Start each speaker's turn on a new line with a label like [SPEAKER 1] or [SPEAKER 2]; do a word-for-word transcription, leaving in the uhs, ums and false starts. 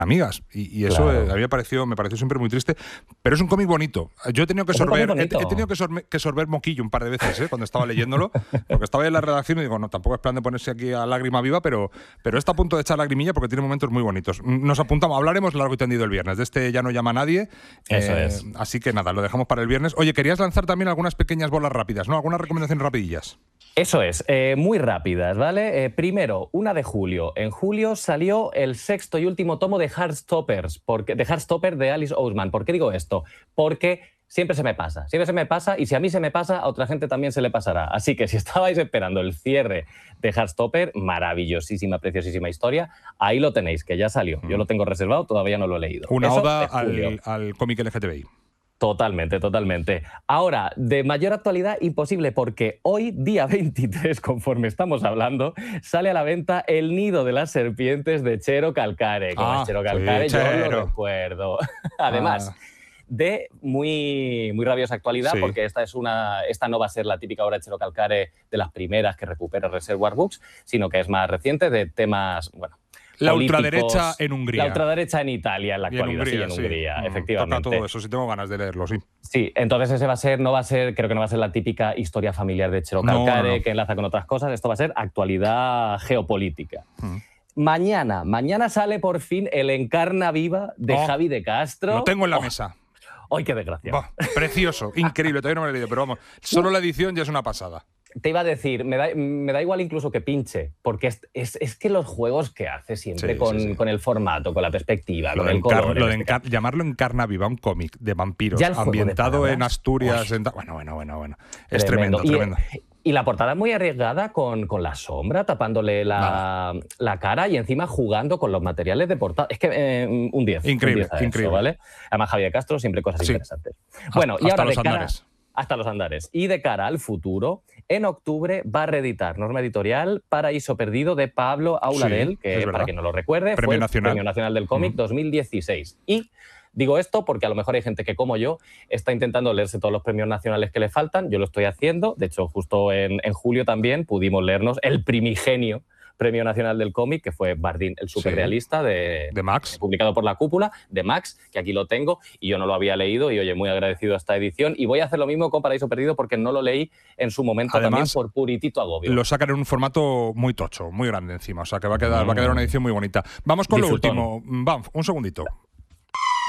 [SPEAKER 1] amigas. Y, y eso
[SPEAKER 2] Claro.
[SPEAKER 1] eh, a mí me pareció, me pareció siempre muy triste. Pero es un cómic bonito. Yo he tenido que
[SPEAKER 2] Es un
[SPEAKER 1] sorber,
[SPEAKER 2] cómic
[SPEAKER 1] he,
[SPEAKER 2] bonito.
[SPEAKER 1] he tenido que, sorbe- que sorber moquillo un par de veces, ¿eh? Cuando estaba leyéndolo, porque estaba en la redacción y digo, no, tampoco es plan de ponerse aquí a lágrima viva, pero, pero está a punto de echar lagrimilla porque tiene momentos muy bonitos. Nos apuntamos, hablaremos largo y tendido el viernes. De este Ya no llama a nadie.
[SPEAKER 2] Eso
[SPEAKER 1] eh,
[SPEAKER 2] es.
[SPEAKER 1] Así que nada, lo dejamos para el viernes. Oye, querías lanzar también algunas pequeñas bolas rápidas, ¿no? Algunas recomendaciones rapidillas.
[SPEAKER 2] Eso es, eh, muy rápidas, ¿vale? Eh, primero, una de julio. En julio salió el sexto y último tomo de Heartstoppers, porque, de Heartstopper de Alice Oseman. ¿Por qué digo esto? Porque siempre se me pasa, siempre se me pasa, y si a mí se me pasa, a otra gente también se le pasará. Así que si estabais esperando el cierre de Heartstopper, maravillosísima, preciosísima historia, ahí lo tenéis, que ya salió. Yo lo tengo reservado, todavía no lo he leído.
[SPEAKER 1] Una
[SPEAKER 2] Eso
[SPEAKER 1] oda
[SPEAKER 2] de julio.
[SPEAKER 1] al, al cómic L G T B I.
[SPEAKER 2] Totalmente, totalmente. Ahora, de mayor actualidad, imposible, porque hoy, día veintitrés, conforme estamos hablando, sale a la venta El nido de las serpientes de Chero Calcare. Como
[SPEAKER 1] Ah,
[SPEAKER 2] es Chero
[SPEAKER 1] sí,
[SPEAKER 2] Calcare, yo
[SPEAKER 1] Chero.
[SPEAKER 2] lo recuerdo. Además,
[SPEAKER 1] Ah.
[SPEAKER 2] de muy, muy rabiosa actualidad,
[SPEAKER 1] Sí.
[SPEAKER 2] porque esta, es una, esta no va a ser la típica obra de Chero Calcare de las primeras que recupera Reservoir Books, sino que es más reciente, de temas, bueno,
[SPEAKER 1] La
[SPEAKER 2] políticos.
[SPEAKER 1] ultraderecha en Hungría.
[SPEAKER 2] La ultraderecha en Italia, en la
[SPEAKER 1] Y en
[SPEAKER 2] actualidad,
[SPEAKER 1] Hungría,
[SPEAKER 2] sí, en
[SPEAKER 1] sí.
[SPEAKER 2] Hungría,
[SPEAKER 1] Mm,
[SPEAKER 2] efectivamente.
[SPEAKER 1] Toca todo eso, sí tengo ganas de leerlo, sí.
[SPEAKER 2] Sí, entonces ese va a ser, no va a ser, creo que no va a ser la típica historia familiar de Chero
[SPEAKER 1] No,
[SPEAKER 2] Calcare
[SPEAKER 1] no, no.
[SPEAKER 2] que enlaza con otras cosas, esto va a ser actualidad geopolítica.
[SPEAKER 1] Mm.
[SPEAKER 2] Mañana, mañana sale por fin el Encarna Viva de
[SPEAKER 1] Oh,
[SPEAKER 2] Javi de Castro.
[SPEAKER 1] Lo tengo en la
[SPEAKER 2] Oh,
[SPEAKER 1] mesa.
[SPEAKER 2] ¡Ay, qué desgracia!
[SPEAKER 1] Buah, precioso, increíble, todavía no me lo he leído, pero vamos, solo la edición ya es una pasada.
[SPEAKER 2] Te iba a decir, me da, me da igual incluso que pinche, porque es, es, es que los juegos que hace siempre
[SPEAKER 1] Sí,
[SPEAKER 2] con,
[SPEAKER 1] sí, sí.
[SPEAKER 2] con el formato, con la perspectiva,
[SPEAKER 1] Lo
[SPEAKER 2] con
[SPEAKER 1] de,
[SPEAKER 2] el
[SPEAKER 1] encar-
[SPEAKER 2] color.
[SPEAKER 1] lo
[SPEAKER 2] en
[SPEAKER 1] de
[SPEAKER 2] este
[SPEAKER 1] encar- llamarlo Encarna Viva, un cómic de vampiros
[SPEAKER 2] Ya el juego de
[SPEAKER 1] ambientado en
[SPEAKER 2] palabras.
[SPEAKER 1] Asturias.
[SPEAKER 2] Uy.
[SPEAKER 1] en ta- bueno, bueno, bueno, bueno. Es tremendo,
[SPEAKER 2] Y,
[SPEAKER 1] tremendo.
[SPEAKER 2] y la portada es muy arriesgada con, con la sombra, tapándole la, la cara y encima jugando con los materiales de portada. Es que eh, un diez.
[SPEAKER 1] Increíble,
[SPEAKER 2] un diez a eso,
[SPEAKER 1] increíble.
[SPEAKER 2] ¿vale? Además, Javier Castro, siempre cosas
[SPEAKER 1] Sí.
[SPEAKER 2] interesantes. Bueno, y
[SPEAKER 1] hasta
[SPEAKER 2] ahora
[SPEAKER 1] los
[SPEAKER 2] de cara,
[SPEAKER 1] andares.
[SPEAKER 2] hasta los andares. Y de cara al futuro, en octubre va a reeditar norma editorial Paraíso Perdido de Pablo Auladel,
[SPEAKER 1] Sí, es
[SPEAKER 2] que
[SPEAKER 1] verdad.
[SPEAKER 2] para quien no lo recuerde,
[SPEAKER 1] Premio
[SPEAKER 2] fue el
[SPEAKER 1] Nacional.
[SPEAKER 2] Premio Nacional del Cómic
[SPEAKER 1] Mm.
[SPEAKER 2] dos mil dieciséis. Y digo esto porque a lo mejor hay gente que, como yo, está intentando leerse todos los premios nacionales que le faltan. Yo lo estoy haciendo. De hecho, justo en, en julio también pudimos leernos el primigenio Premio Nacional del Cómic, que fue Bardín, el superrealista de,
[SPEAKER 1] de Max,
[SPEAKER 2] publicado por La Cúpula, de Max, que aquí lo tengo y yo no lo había leído y, oye, muy agradecido a esta edición. Y voy a hacer lo mismo con Paraíso Perdido porque no lo leí en su momento.
[SPEAKER 1] Además,
[SPEAKER 2] también por puritito agobio.
[SPEAKER 1] Lo sacan en un formato muy tocho, muy grande encima. O sea que va a quedar,
[SPEAKER 2] Mm.
[SPEAKER 1] va a quedar una edición muy bonita. Vamos con
[SPEAKER 2] Disfrutón.
[SPEAKER 1] lo último. Vamos, un segundito.